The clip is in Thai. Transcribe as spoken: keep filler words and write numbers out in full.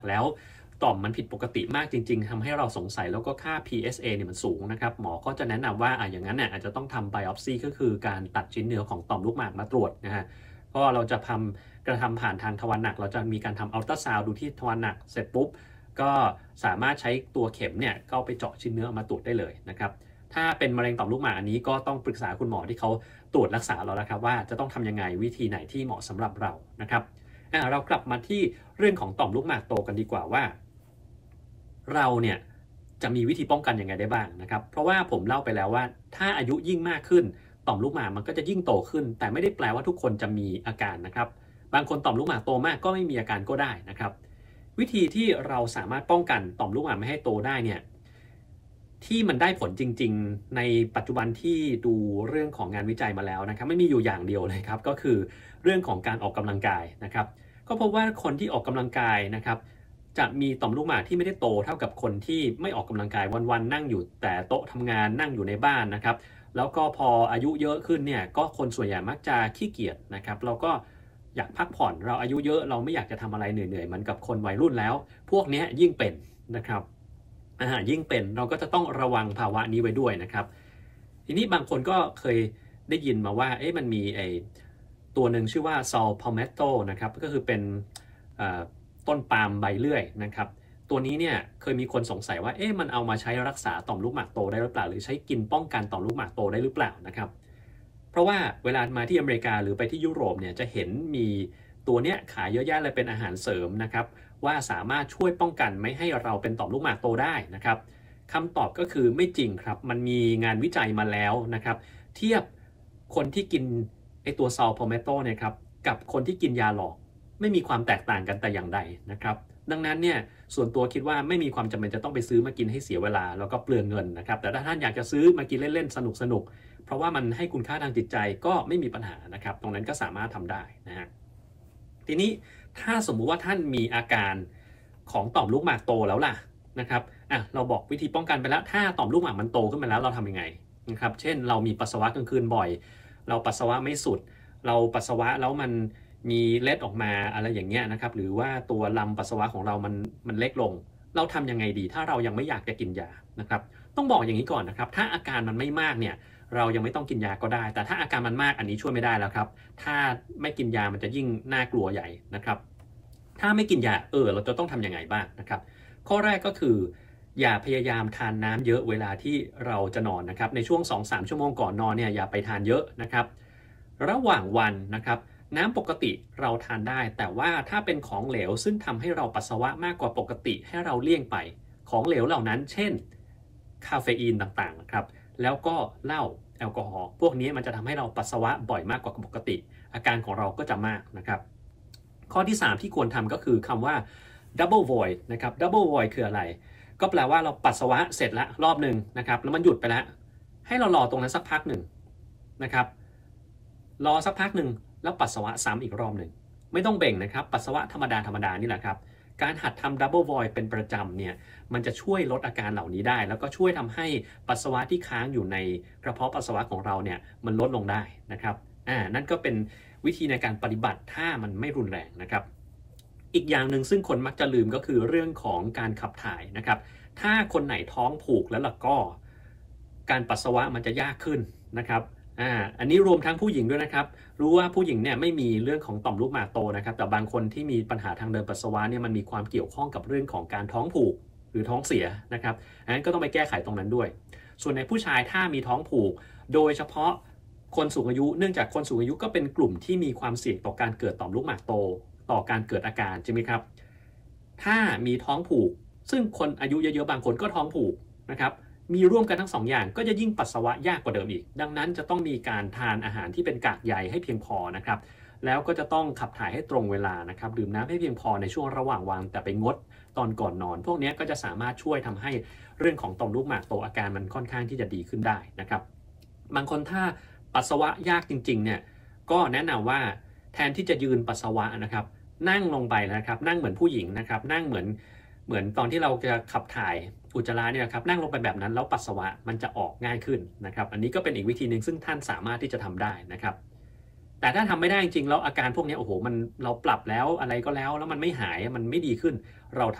แล้วต่อมมันผิดปกติมากจริงๆทำให้เราสงสัยแล้วก็ค่า พี เอส เอ เนี่ยมันสูงนะครับหมอก็จะแนะนำว่าอ่ะอย่างนั้นเนี่ยอาจจะต้องทำ biopsy ก็คือการตัดชิ้นเนื้อของต่อมลูกหมากมาตรวจนะฮะก็เราจะทำกระทำผ่านทางทวารหนักเราจะมีการทำอัลตราซาวด์ดูที่ทวารหนักเสร็จปุ๊บก็สามารถใช้ตัวเข็มเนี่ยก็ไปเจาะชิ้นเนื้อมาตรวจได้เลยนะครับถ้าเป็นมะเร็งต่อมลูกหมากอันนี้ก็ต้องปรึกษาคุณหมอที่เขาตรวจรักษาเราแล้วครับว่าจะต้องทำยังไงวิธีไหนที่เหมาะสำหรับเรานะครับเรากลับมาที่เรื่องของต่อมลูกหมากโตกันดีกว่าว่าเราเนี่ยจะมีวิธีป้องกันยังไงได้บ้างนะครับเพราะว่าผมเล่าไปแล้วว่าถ้าอายุยิ่งมากขึ้นต่อมลูกหมากมันก็จะยิ่งโตขึ้นแต่ไม่ได้แปลว่าทุกคนจะมีอาการนะครับบางคนต่อมลูกหมากโตมากก็ไม่มีอาการก็ได้นะครับวิธีที่เราสามารถป้องกันต่อมลูกหมากไม่ให้โตได้เนี่ยที่มันได้ผลจริงๆในปัจจุบันที่ดูเรื่องของงานวิจัยมาแล้วนะครับไม่มีอยู่อย่างเดียวเลยครับก็คือเรื่องของการออกกำลังกายนะครับก็พบว่าคนที่ออกกำลังกายนะครับจะมีต่อมลูกหมากที่ไม่ได้โตเท่ากับคนที่ไม่ออกกำลังกายวันๆนั่งอยู่แต่โต๊ะทำงานนั่งอยู่ในบ้านนะครับแล้วก็พออายุเยอะขึ้นเนี่ยก็คนส่วนใหญ่มักจะขี้เกียจนะครับเราก็อยากพักผ่อนเราอายุเยอะเราไม่อยากจะทำอะไรเหนื่อยๆเหมือนกับคนวัยรุ่นแล้วพวกนี้ยิ่งเป็นนะครับอ่ายิ่งเป็นเราก็จะต้องระวังภาวะนี้ไว้ด้วยนะครับทีนี้บางคนก็เคยได้ยินมาว่าเอ๊ะมันมีไอ้ตัวหนึ่งชื่อว่า Saw Palmetto นะครับก็คือเป็นต้นปาล์มใบเลื่อยนะครับตัวนี้เนี่ยเคยมีคนสงสัยว่าเอ๊ะมันเอามาใช้รักษาต่อมลูกหมากโตได้หรือเปล่าหรือใช้กินป้องกันต่อมลูกหมากโตได้หรือเปล่านะครับเพราะว่าเวลามาที่อเมริกาหรือไปที่ยุโรปเนี่ยจะเห็นมีตัวเนี้ยขายเยอะแยะเลยเป็นอาหารเสริมนะครับว่าสามารถช่วยป้องกันไม่ให้เราเป็นต่อมลูกหมากโตได้นะครับคำตอบก็คือไม่จริงครับมันมีงานวิจัยมาแล้วนะครับเทียบคนที่กินไอตัวซอลพอเมโตเนี่ยครับกับคนที่กินยาหลอกไม่มีความแตกต่างกันแต่อย่างใดนะครับดังนั้นเนี่ยส่วนตัวคิดว่าไม่มีความจำเป็นจะต้องไปซื้อมากินให้เสียเวลาแล้วก็เปลืองเงินนะครับแต่ถ้าท่านอยากจะซื้อมากินเล่นๆสนุกๆเพราะว่ามันให้คุณค่าทางจิตใจก็ไม่มีปัญหานะครับตรงนั้นก็สามารถทำได้นะฮะทีนี้ถ้าสมมุติว่าท่านมีอาการของต่อมลูกหมากโตแล้วล่ะนะครับอ่ะเราบอกวิธีป้องกันไปแล้วถ้าต่อมลูกหมากมันโตขึ้นมาแล้วเราทำยังไงนะครับเช่นเรามีปัสสาวะกลางคืนบ่อยเราปัสสาวะไม่สุดเราปัสสาวะแล้วมันมีเล็ดออกมาอะไรอย่างเงี้ยนะครับหรือว่าตัวลำปัสสาวะของเรามันมันเล็กลงเราทำยังไงดีถ้าเรายังไม่อยากจะกินยานะครับต้องบอกอย่างนี้ก่อนนะครับถ้าอาการมันไม่มากเนี่ยเรายังไม่ต้องกินยาก็ได้แต่ถ้าอาการมันมากอันนี้ช่วยไม่ได้แล้วครับถ้าไม่กินยามันจะยิ่งน่ากลัวใหญ่นะครับถ้าไม่กินยาเออเราจะต้องทำยังไงบ้างนะครับข้อแรกก็คืออย่าพยายามทานน้ำเยอะเวลาที่เราจะนอนนะครับในช่วง สองถึงสาม ชั่วโมงก่อนนอนเนี่ยอย่าไปทานเยอะนะครับระหว่างวันนะครับน้ำปกติเราทานได้แต่ว่าถ้าเป็นของเหลวซึ่งทำให้เราปัสสาวะมากกว่าปกติให้เราเลี่ยงไปของเหลวเหล่านั้นเช่นคาเฟอีนต่างๆนะครับแล้วก็เหล้าแอลกอฮอล์พวกนี้มันจะทำให้เราปัสสาวะบ่อยมากกว่าปกติอาการของเราก็จะมากนะครับข้อที่สามที่ควรทำก็คือคำว่า double void นะครับ double void คืออะไรก็แปลว่าเราปัสสาวะเสร็จแล้วรอบหนึ่งนะครับแล้วมันหยุดไปแล้วให้เรารอตรงนั้นสักพักหนึ่งนะครับรอสักพักหนึ่งแล้วปัสสาวะซ้ำอีกรอบหนึ่งไม่ต้องเบ่งนะครับปัสสาวะธรรมดาธรรมดานี่แหละครับการหัดทำ double void เป็นประจำเนี่ยมันจะช่วยลดอาการเหล่านี้ได้แล้วก็ช่วยทำให้ปัสสาวะที่ค้างอยู่ในกระเพาะปัสสาวะของเราเนี่ยมันลดลงได้นะครับอ่านั่นก็เป็นวิธีในการปฏิบัติถ้ามันไม่รุนแรงนะครับอีกอย่างหนึ่งซึ่งคนมักจะลืมก็คือเรื่องของการขับถ่ายนะครับถ้าคนไหนท้องผูกแล้วล่ะก็การปัสสาวะมันจะยากขึ้นนะครับอ่าอันนี้รวมทั้งผู้หญิงด้วยนะครับรู้ว่าผู้หญิงเนี่ยไม่มีเรื่องของต่อมลูกหมากโตนะครับแต่บางคนที่มีปัญหาทางเดินปัสสาวะเนี่ยมันมีความเกี่ยวข้องกับเรื่องของการท้องผูกหรือท้องเสียนะครับอันนั้นก็ต้องไปแก้ไขตรงนั้นด้วยส่วนในผู้ชายถ้ามีท้องผูกโดยเฉพาะคนสูงอายุเนื่องจากคนสูงอายุก็เป็นกลุ่มที่มีความเสี่ยงต่อการเกิดต่อมลูกหมากโตต่อการเกิดอาการใช่ไหมครับถ้ามีท้องผูกซึ่งคนอายุเยอะๆบางคนก็ท้องผูกนะครับมีร่วมกันทั้งสองอย่างก็จะยิ่งปัสสาวะยากกว่าเดิมอีกดังนั้นจะต้องมีการทานอาหารที่เป็นกากใยให้เพียงพอนะครับแล้วก็จะต้องขับถ่ายให้ตรงเวลานะครับดื่มน้ำให้เพียงพอในช่วงระหว่างวันแต่ไปงดตอนก่อนนอนพวกนี้ก็จะสามารถช่วยทำให้เรื่องของต่อมลูกหมากโตอาการมันค่อนข้างที่จะดีขึ้นได้นะครับบางคนถ้าปัสสาวะยากจริงๆเนี่ยก็แนะนำว่าแทนที่จะยืนปัสสาวะนะครับนั่งลงไปนะครับนั่งเหมือนผู้หญิงนะครับนั่งเหมือนเหมือนตอนที่เราจะขับถ่ายอุจจาระเนี่ยครับนั่งลงไปแบบนั้นแล้วปัสสาวะมันจะออกง่ายขึ้นนะครับอันนี้ก็เป็นอีกวิธีหนึ่งซึ่งท่านสามารถที่จะทำได้นะครับแต่ถ้าทำไม่ได้จริงๆแล้วอาการพวกนี้โอ้โหมันเราปรับแล้วอะไรก็แล้วแล้วมันไม่หายมันไม่ดีขึ้นเรา